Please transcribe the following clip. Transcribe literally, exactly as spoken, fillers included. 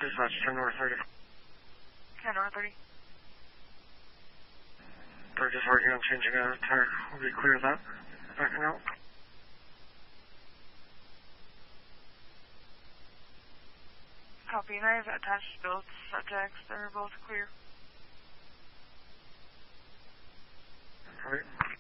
Dispatch ten North thirty. ten North thirty. They're just working on changing a tire. We'll be clear of that. Backing out. Copy, and I have attached both subjects. They're both clear. Alright.